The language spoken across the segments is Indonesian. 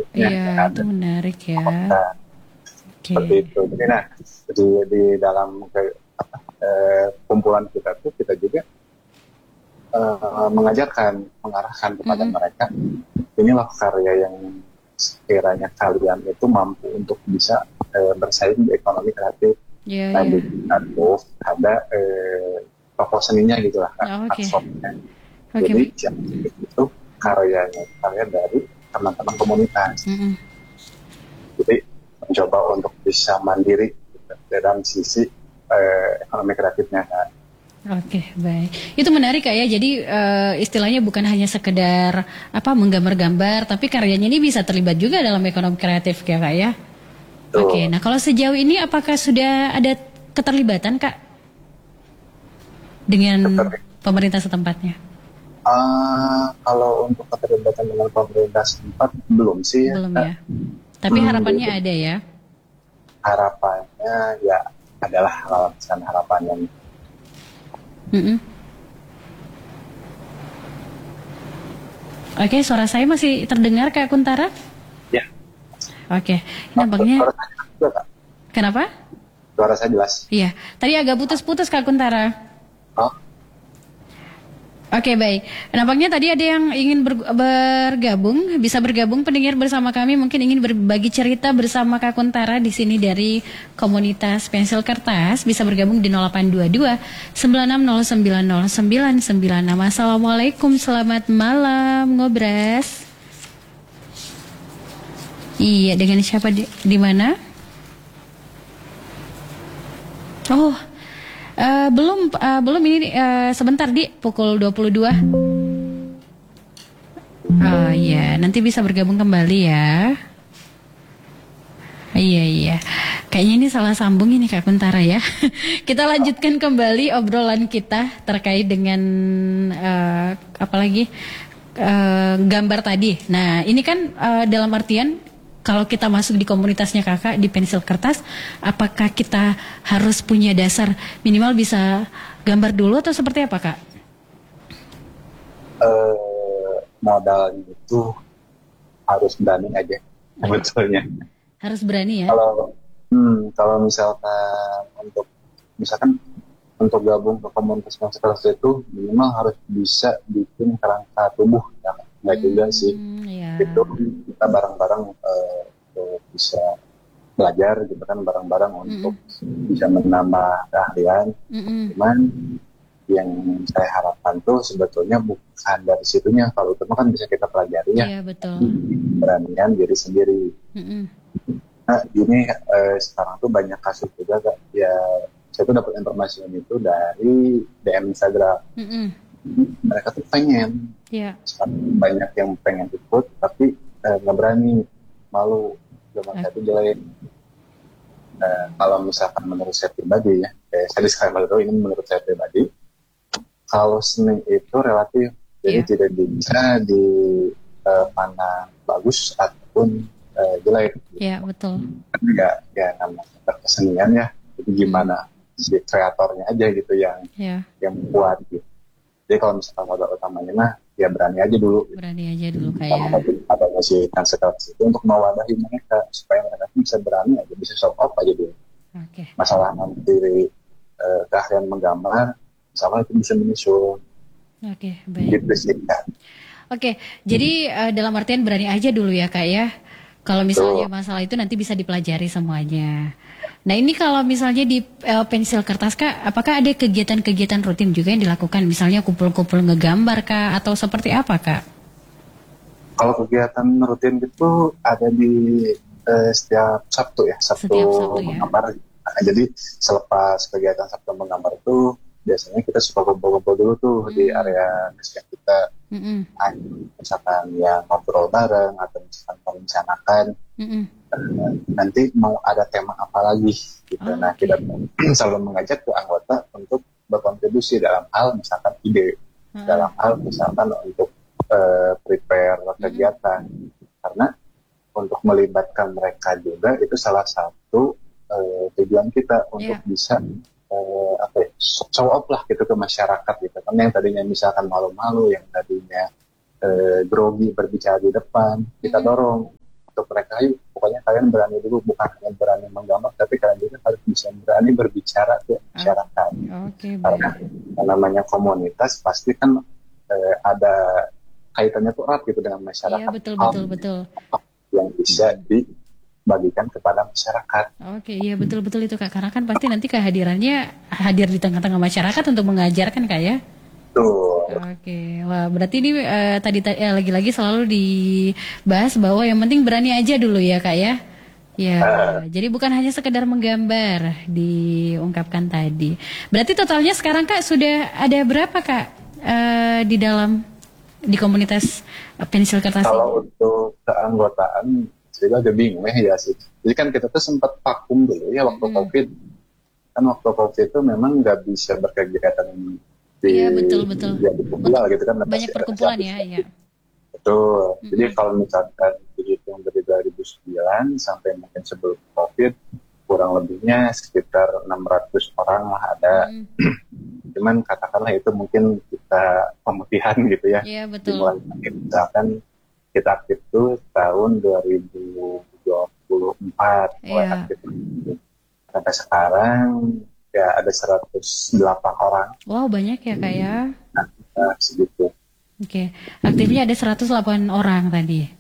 bentuknya Iya, kan. itu menarik ya. Nah, Oke. seperti itu. Jadi nah di dalam kumpulan kita tuh kita juga mengarahkan kepada Mm-mm. mereka, inilah karya yang sekiranya kalian itu mampu untuk bisa bersaing di ekonomi kreatif. Iya, Nah iya. di Artov ada toko seninya gitu lah, Oh, art oke. shopnya. Oke, Jadi baik. yang itu karya dari teman-teman komunitas. Mm-mm. Jadi mencoba untuk bisa mandiri gitu, dalam sisi ekonomi kreatifnya. Nah, Oke, baik. Itu menarik Kak ya. Jadi istilahnya bukan hanya sekedar apa menggambar-gambar, tapi karyanya ini bisa terlibat juga dalam ekonomi kreatif ya Kak ya. Oke, itu nah kalau sejauh ini apakah sudah ada keterlibatan Kak dengan seperti pemerintah setempatnya? kalau untuk keterlibatan dengan pemerintah setempat belum sih ya, Belum Kak. ya. Tapi harapannya Belum. ada ya. Harapannya ya adalah lapisan harapan yang Mm-mm. Oke, suara saya masih terdengar Kak Kuntara? ya. Oke, ini nampaknya Suara saya jelas juga, Kak. kenapa? Suara saya jelas. Iya, tadi agak putus-putus Kak Kuntara. Oh, Oke, baik. Nampaknya tadi ada yang ingin bergabung, bisa bergabung pendengar bersama kami, mungkin ingin berbagi cerita bersama Kak Kuntara di sini dari komunitas Pensil Kertas, bisa bergabung di 0822 96090996. Assalamualaikum, selamat malam, ngobras. Iya, dengan siapa di mana? Oh, belum ini sebentar di pukul 22. Oh iya, nanti bisa bergabung kembali ya. Iya iya. Kayaknya ini salah sambung ini Kak Kuntara ya. Kita lanjutkan kembali obrolan kita terkait dengan apalagi gambar tadi. Nah, ini kan dalam artian kalau kita masuk di komunitasnya Kakak di Pensil Kertas, apakah kita harus punya dasar minimal bisa gambar dulu atau seperti apa Kak? modalnya itu harus berani aja sebetulnya. Harus berani ya? Kalau misalkan untuk gabung ke komunitas konservasi itu minimal harus bisa bikin kerangka tubuh ya. Nggak juga sih Ya. itu kita bareng-bareng bisa belajar gitu kan bareng-bareng untuk bisa menambah keahlian. Mm-mm. Cuman yang saya harapkan tuh sebetulnya bukan dari situnya, kalau itu kan bisa kita pelajari ya, Iya betul. beranian diri sendiri. Mm-mm. Nah ini sekarang tuh banyak kasus juga Kak. Ya saya tuh dapat informasi itu dari DM Instagram. Mm-mm. Mereka tuh pengen, Iya. banyak yang pengen ikut tapi nggak berani, malu, zaman saya tuh jelek. Kalau misalkan menurut saya pribadi ya, saya disclaimer dulu, ini menurut saya pribadi, kalau seni itu relatif, jadi Iya. tidak bisa dipandang bagus ataupun jelek. Iya betul. Kan ya namanya kesenian ya, jadi gimana si kreatornya aja gitu Iya. yang buat gitu. Jadi kalau misalkan modal utamanya mah ya berani aja dulu. Berani aja dulu Sama kayak. adanya si konservasi itu untuk mewadahi mereka supaya mereka bisa berani aja, bisa show off aja dulu. Oke. Masalah nanti keahlian menggambar, misalnya itu bisa menyusul Oke, baik. gitu sih kan. Oke, jadi dalam artian berani aja dulu ya Kak ya. Kalau misalnya masalah itu nanti bisa dipelajari semuanya. Nah ini kalau misalnya di Pensil Kertas Kak, apakah ada kegiatan-kegiatan rutin juga yang dilakukan? Misalnya kumpul-kumpul ngegambar Kak, atau seperti apa Kak? Kalau kegiatan rutin itu ada di setiap Sabtu ya, Sabtu Setiap Sabtu ya. menggambar. Nah, jadi selepas kegiatan Sabtu menggambar itu biasanya kita suka kumpul-kumpul dulu tuh di area base camp kita. Mm-mm. Misalkan ya ngobrol bareng atau misalkan merencanakan Mm-mm. nanti mau ada tema apa lagi gitu. Oh, Nah oke. kita selalu mengajak ke anggota untuk berkontribusi dalam hal misalkan ide, dalam hal misalkan untuk prepare kegiatan, karena untuk melibatkan mereka juga itu salah satu tujuan kita untuk bisa show off lah gitu ke masyarakat gitu kan, yang tadinya misalkan malu-malu, yang tadinya grogi berbicara di depan, kita dorong untuk mereka, yuk pokoknya kalian berani dulu, bukan hanya berani menggambar, tapi kalian juga harus bisa berani berbicara ke masyarakat. Karena yang namanya komunitas pasti kan ada kaitannya tuh erat gitu dengan masyarakat. Iya, betul. Yang bisa dibagikan kepada masyarakat. Iya betul itu Kak. Karena kan pasti nanti kehadirannya hadir di tengah-tengah masyarakat untuk mengajarkan Kak ya. Wah berarti ini lagi-lagi selalu dibahas bahwa yang penting berani aja dulu ya Kak ya. Ya, jadi bukan hanya sekedar menggambar diungkapkan tadi. Berarti totalnya sekarang Kak sudah ada berapa Kak di komunitas pensil kertas? Kalau untuk keanggotaan, saya agak bingung ya sih. Jadi kan kita tuh sempat vakum dulu ya waktu COVID. Kan waktu COVID itu memang nggak bisa berkegiatan betul. Gitu kan. Banyak perkumpulan ya. Betul. Jadi kalau misalkan dihitung dari 2009 sampai mungkin sebelum COVID, kurang lebihnya sekitar 600 orang lah ada. Cuman katakanlah itu mungkin kita pemutihan gitu ya. Iya, betul. Dimulai misalkan kita aktif tuh tahun 2024 mulai aktif. Sampai sekarang ya ada 108 orang. Wow, banyak ya Kak ya. Segitu. Oke. Aktifnya ada 108 orang tadi.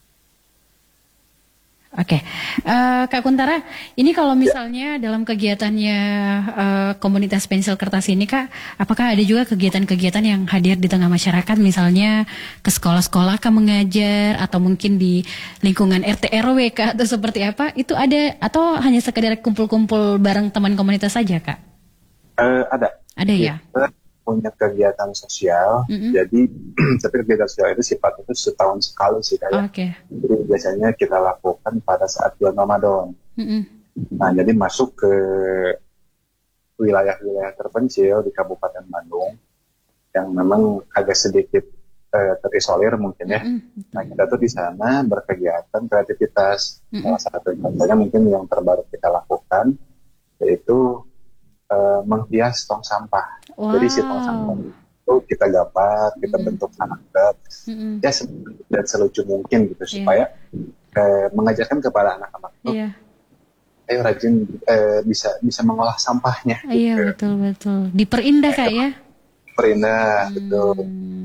Oke, Kak Kuntara, ini kalau misalnya dalam kegiatannya komunitas pensil kertas ini Kak, apakah ada juga kegiatan-kegiatan yang hadir di tengah masyarakat, misalnya ke sekolah-sekolah Kak mengajar, atau mungkin di lingkungan RT RW Kak, atau seperti apa? Itu ada, atau hanya sekedar kumpul-kumpul bareng teman komunitas saja Kak? Ada. Ada ya? Kita punya kegiatan sosial, jadi tapi kegiatan sosial itu sifatnya itu setahun sekali sih kayak. Jadi biasanya kita lakukan pada saat bulan Ramadan. Nah jadi masuk ke wilayah-wilayah terpencil di Kabupaten Bandung yang memang agak sedikit terisolir mungkin ya. Nah kita tuh di sana berkegiatan kreativitas. Salah satu contohnya mungkin yang terbaru kita lakukan yaitu menghias tong sampah. Jadi si tong sampah itu kita gambar, kita bentuk karakter, ya dan selucu mungkin gitu supaya mengajarkan kepada anak-anak itu, ayo rajin bisa mengolah sampahnya. Iya gitu. Betul. Diperindah Kak ya? Perindah, betul.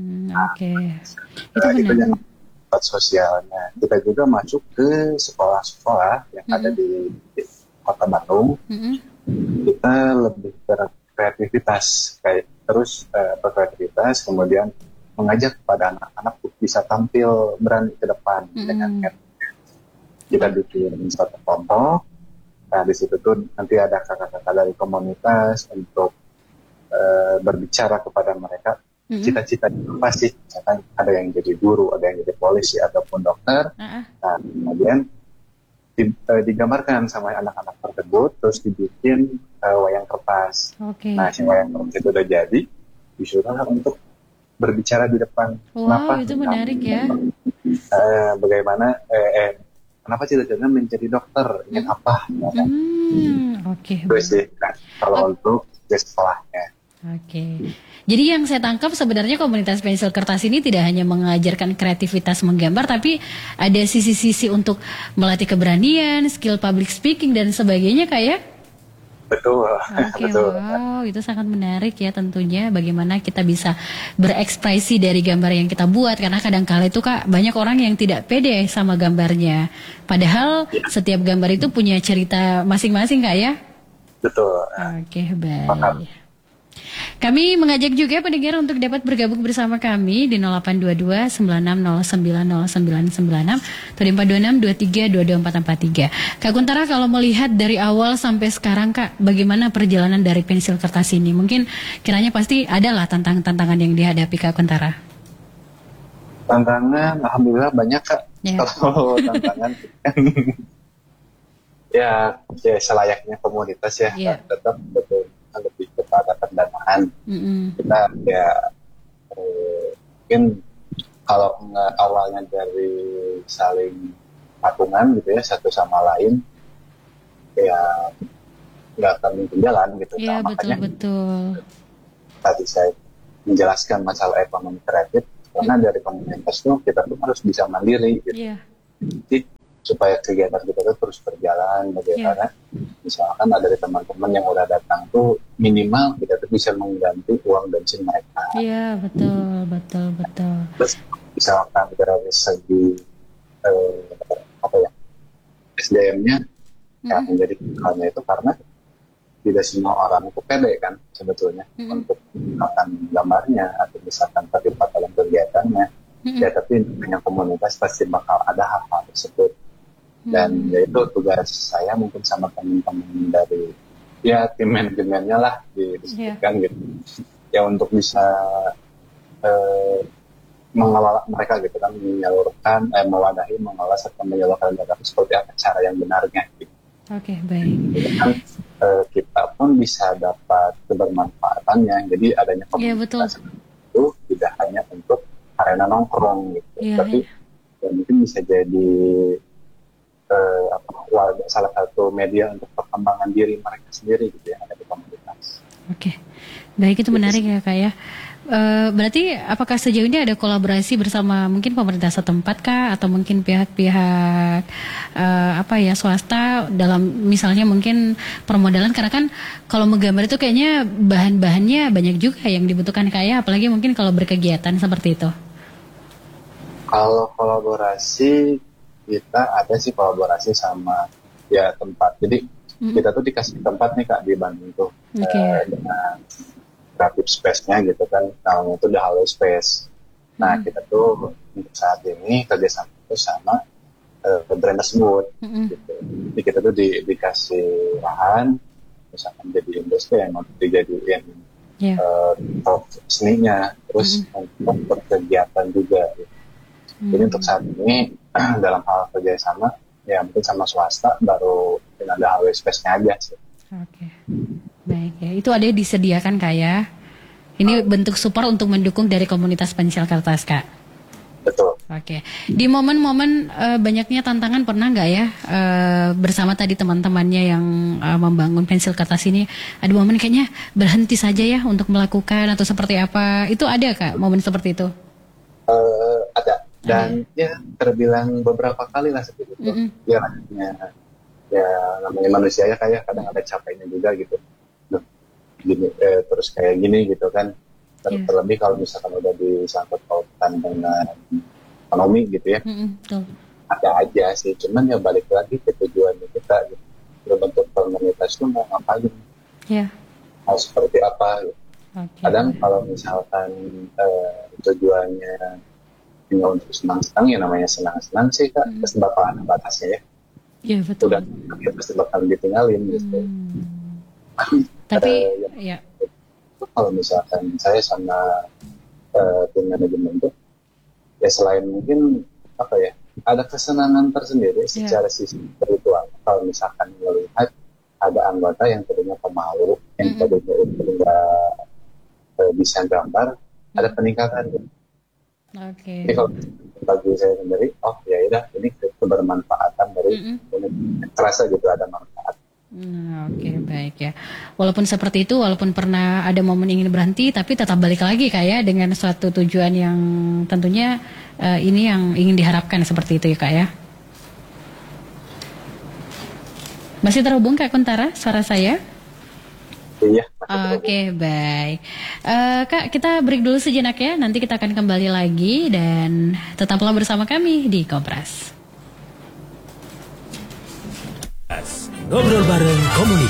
Itu yang tempat sosialnya. Kita juga masuk ke sekolah-sekolah yang ada di Kota Bandung. Kita lebih berkreativitas, berkreativitas, kemudian mengajak kepada anak-anak untuk bisa tampil berani ke depan dengan kita bikin satu kelompok. Nah di situ tuh nanti ada kakak-kakak dari komunitas untuk berbicara kepada mereka cita-cita apa sih, misalkan ada yang jadi guru, ada yang jadi polisi ataupun dokter. Nah kemudian digambarkan sama anak-anak tersebut, terus dibikin wayang kertas. Nah, si wayang kertas itu udah jadi, disuruh untuk berbicara di depan. Kenapa? Itu menarik ya. Bagaimana? Kenapa cita-citanya menjadi dokter? Ingin apa? Terus sih, kalau untuk sekolahnya. Jadi yang saya tangkap sebenarnya komunitas pensil kertas ini tidak hanya mengajarkan kreativitas menggambar, tapi ada sisi-sisi untuk melatih keberanian, skill public speaking dan sebagainya Kak ya? Betul. Betul. Wow, itu sangat menarik ya tentunya bagaimana kita bisa berekspresi dari gambar yang kita buat, karena kadang-kala itu Kak banyak orang yang tidak pede sama gambarnya. Padahal setiap gambar itu punya cerita masing-masing Kak ya? Betul. Baik. Kami mengajak juga pendengar untuk dapat bergabung bersama kami di 0822 96090996 atau di 426 23 22 443. Kak Kuntara, kalau melihat dari awal sampai sekarang Kak, bagaimana perjalanan dari pensil kertas ini? Mungkin kiranya pasti adalah tantangan-tantangan yang dihadapi Kak Kuntara. Tantangan, alhamdulillah banyak Kak. Kalau tantangan ya selayaknya komunitas ya, tetap betul lebih kepada pendanaan. Kita mungkin kalau awalnya dari saling patungan gitu ya satu sama lain, ya nggak akan mungkin jalan gitu. Iya, betul. Tadi saya menjelaskan masalah ekonomi kreatif, karena dari komunitas tuh kita tuh harus bisa mandiri gitu. Jadi supaya kegiatan kita itu terus berjalan bagaimana misalkan ada dari teman-teman yang udah datang tuh minimal kita tuh bisa mengganti uang bensin mereka. Iya, betul. Terus misalkan dari segi SDM-nya yang menjadi halnya itu karena tidak semua orang itu pede kan sebetulnya untuk menggunakan gambarnya atau misalkan terlibat dalam kegiatannya. Ya tapi dengan komunitas pasti bakal ada hal-hal tersebut. Dan yaitu tugas saya mungkin sama teman-teman dari tim manajemennya lah disebutkan gitu. Ya untuk bisa mengelola mereka gitu kan, menyalurkan, mewadahi, mengelola serta menyalurkan data seperti apa cara yang benarnya gitu. Oke, baik. Jadi kan kita pun bisa dapat kebermanfaatannya. Jadi adanya komunitas itu tidak hanya untuk arena nongkrong gitu, tapi ya mungkin bisa jadi salah satu media untuk perkembangan diri mereka sendiri gitu yang ada di komunitas. Oke, baik, itu menarik ya Kak ya. Berarti apakah sejauh ini ada kolaborasi bersama mungkin pemerintah setempat kah atau mungkin pihak-pihak swasta dalam misalnya mungkin permodalan, karena kan kalau menggambar itu kayaknya bahan-bahannya banyak juga yang dibutuhkan kayak apalagi mungkin kalau berkegiatan seperti itu. Kalau kolaborasi kita ada sih kolaborasi sama tempat. Jadi kita tuh dikasih tempat nih Kak di Bandung tuh dengan creative space-nya gitu kan, namanya itu The Halo Space. Nah kita tuh untuk saat ini kerjasama itu sama brand tersebut gitu. Jadi kita tuh dikasih lahan misalkan jadi industri yang mau dijadiin seninya, terus untuk kegiatan juga gitu. Jadi untuk saat ini dalam hal kerjasama ya mungkin sama swasta baru ada Halo Space-nya aja sih. Oke. Baik ya, itu ada disediakan Kak ya. Ini bentuk support untuk mendukung dari komunitas pensil kertas Kak. Betul. Oke. Di momen-momen banyaknya tantangan pernah nggak ya bersama tadi teman-temannya yang membangun pensil kertas ini ada momen kayaknya berhenti saja ya untuk melakukan atau seperti apa? Itu ada Kak momen seperti itu? Ada. Dan terbilang beberapa kali lah seperti itu. Namanya manusia ya kayak kadang ada capeknya juga gitu. Gini, terus kayak gini gitu kan. Terlebih kalau misalkan udah disangkut pautan dengan ekonomi gitu ya. Ada aja sih, cuman ya balik lagi ke tujuannya kita gitu. Berbentuk komunitas itu mau ngapain? Mau seperti apa gitu. Kadang kalau misalkan tujuannya hanya untuk senang-senang, ya namanya senang-senang sih Kak, pasti bakal ada batasnya ya. Iya betul. Udah pasti bakal ditinggalin gitu. Tapi kalau misalkan saya sama tim manajemen itu ya selain mungkin ada kesenangan tersendiri secara sisi spiritual. Kalau misalkan melihat ada anggota yang tadinya pemalu, yang tadinya bisa gambar, ada peningkatan gitu. Jadi kalau bagi saya sendiri, ini kebermanfaatan dari terasa gitu ada manfaat. Baik ya. Walaupun seperti itu, walaupun pernah ada momen ingin berhenti, tapi tetap balik lagi Kak ya dengan suatu tujuan yang tentunya ini yang ingin diharapkan seperti itu ya Kak ya. Masih terhubung Kak Kuntara, suara saya? Iya. Oke, baik. Kak, kita break dulu sejenak ya. Nanti kita akan kembali lagi dan tetaplah bersama kami di Kopras. Ngobrol bareng komunitas.